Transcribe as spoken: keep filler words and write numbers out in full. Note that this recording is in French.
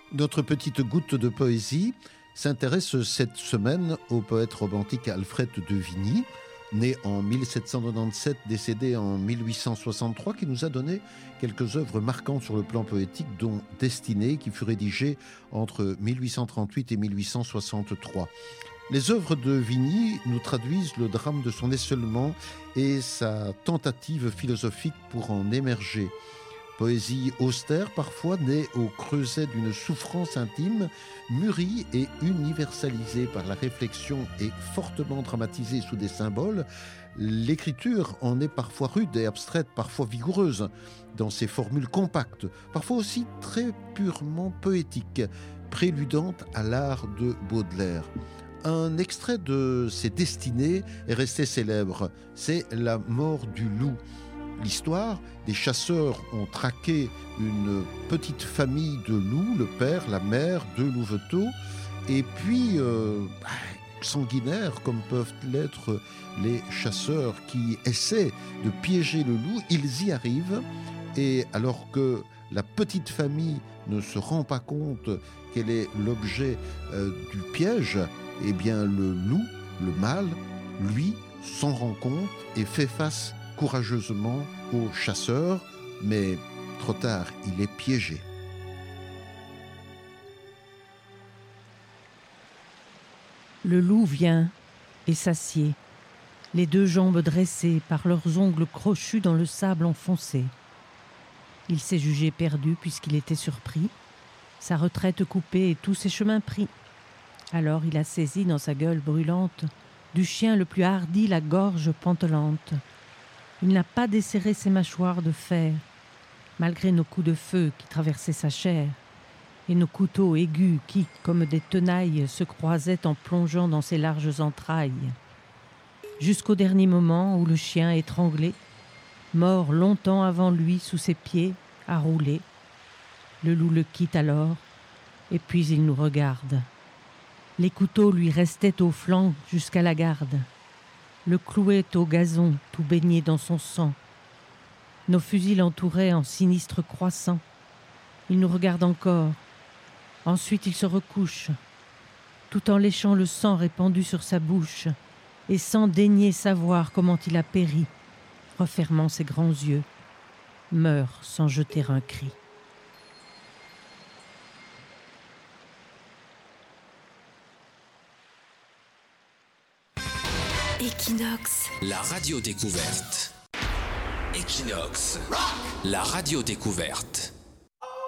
Notre petite goutte de poésie s'intéresse cette semaine au poète romantique Alfred de Vigny, né en mille sept cent quatre-vingt-dix-sept, décédé en mille huit cent soixante-trois, qui nous a donné quelques œuvres marquantes sur le plan poétique, dont Destinée, qui fut rédigée entre mille huit cent trente-huit et mille huit cent soixante-trois. Les œuvres de Vigny nous traduisent le drame de son isolement et sa tentative philosophique pour en émerger. Poésie austère, parfois née au creuset d'une souffrance intime, mûrie et universalisée par la réflexion et fortement dramatisée sous des symboles, l'écriture en est parfois rude et abstraite, parfois vigoureuse, dans ses formules compactes, parfois aussi très purement poétiques, préludantes à l'art de Baudelaire. Un extrait de ses Destinées est resté célèbre, c'est La mort du loup. L'histoire, des chasseurs ont traqué une petite famille de loups, le père, la mère, deux louveteaux, et puis, euh, sanguinaires comme peuvent l'être les chasseurs qui essaient de piéger le loup, ils y arrivent, et alors que la petite famille ne se rend pas compte quel est l'objet euh, du piège, eh bien le loup, le mâle, lui, s'en rend compte et fait face courageusement au chasseur, mais trop tard, il est piégé. Le loup vient et s'assied, les deux jambes dressées par leurs ongles crochus dans le sable enfoncé. Il s'est jugé perdu puisqu'il était surpris, sa retraite coupée et tous ses chemins pris. Alors il a saisi dans sa gueule brûlante du chien le plus hardi la gorge pantelante. Il n'a pas desserré ses mâchoires de fer, malgré nos coups de feu qui traversaient sa chair, et nos couteaux aigus qui, comme des tenailles, se croisaient en plongeant dans ses larges entrailles. Jusqu'au dernier moment où le chien étranglé, mort longtemps avant lui sous ses pieds, a roulé. Le loup le quitte alors, et puis il nous regarde. Les couteaux lui restaient au flanc jusqu'à la garde. Le clouait au gazon, tout baigné dans son sang. Nos fusils l'entouraient en sinistre croissant. Il nous regarde encore. Ensuite il se recouche, tout en léchant le sang répandu sur sa bouche, et sans daigner savoir comment il a péri, refermant ses grands yeux, meurt sans jeter un cri. Equinox, la radio découverte. Equinox, la radio découverte.